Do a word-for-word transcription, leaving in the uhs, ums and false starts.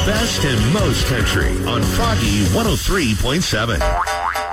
best and most country on Froggy one oh three point seven.